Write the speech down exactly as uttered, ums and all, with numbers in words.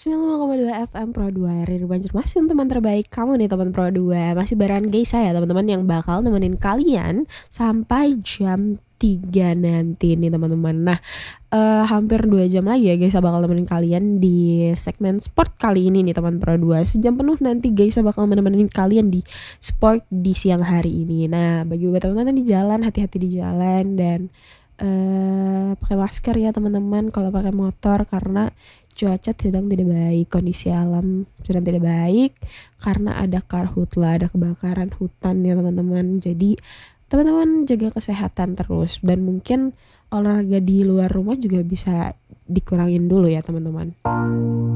sembilan puluh lima koma dua F M Pro dua Radio Banjarmasin, teman terbaik kamu nih teman Pro dua. Masih barengan guys saya teman-teman yang bakal nemenin kalian sampai jam tiga nanti nih teman-teman. Nah uh, hampir dua jam lagi ya guys saya bakal nemenin kalian di segmen sport kali ini nih teman Pro dua. Sejam penuh nanti guys saya bakal nemenin kalian di sport di siang hari ini. Nah bagi buat teman-teman di jalan, hati-hati di jalan dan uh, pakai masker ya teman-teman kalau pakai motor, karena cuaca sedang tidak baik, kondisi alam sedang tidak baik karena ada karhutla, ada kebakaran hutan ya teman-teman. Jadi teman-teman jaga kesehatan terus, dan mungkin olahraga di luar rumah juga bisa dikurangin dulu ya teman-teman.